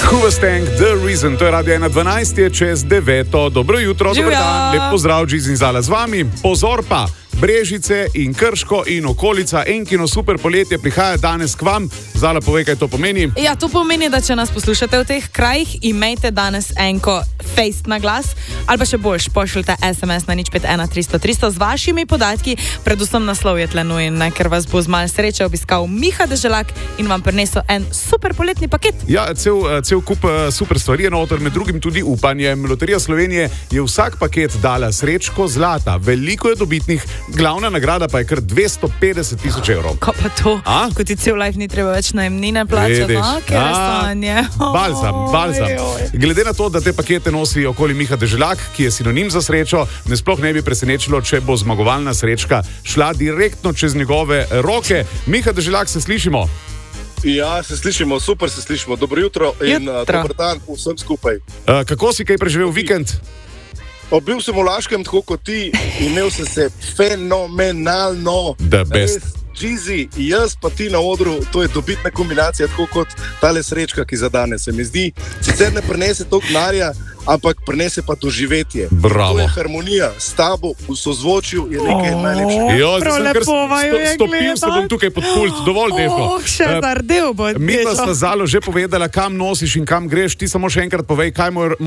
Hooverstank, The Reason, to je Radio 1.12, je čez 9. Dobro jutro, dober dan, lep pozdrav, Džiz in Zala z vami. Pozor pa, Brežice in Krško in okolica, Enkino super poletje prihaja danes k vam. Zala, povej, kaj to pomeni. Ja, to pomeni, da če nas poslušate v teh krajih, imejte danes enko face na glas, ali pa še boljš, pošljite SMS na 051 300 300 z vašimi podatki, predvsem naslov je tle nujen, ker vas bo z malo sreče obiskal Miha Deželak in vam prinesel en super poletni paket. Ja, cel kup super stvari je noter, med drugim tudi upanjem. Loterija Slovenije je vsak paket dala srečko zlata, veliko je dobitnih, glavna nagrada pa je kar 250 000 evrov. Ko pa to, ko ti cel life ni treba več najemnine plačati, ker je stanje. Balzam. Glede na to, da te pakete nosi okoli Miha Deželak, ki je sinonim za srečo, me sploh ne bi presenečilo, če bo zmagovalna srečka šla direktno čez njegove roke. Miha Deželak, se slišimo? Ja, se slišimo, super se slišimo. Dobro jutro in dober dan vsem skupaj. Kako si kaj preživel vikend? Bil sem v Laškem, tako kot ti, imel sem se fenomenalno. The best. Džizi, jaz pa ti na odru, to je dobitna kombinacija, tako kot tale srečka, ki zadane, se mi zdi. Sicer ne prinese toliko denarja, ampak prinese pa doživetje. Bravo. To je harmonija, s tabo v sozvočju je nekaj najlepšega. Jo, stopil se bom tukaj pod pult, dovolj deško. Še zardel bo. Mi pa sta Zalo že povedala, kam nosiš in kam greš, ti samo še enkrat povej, kaj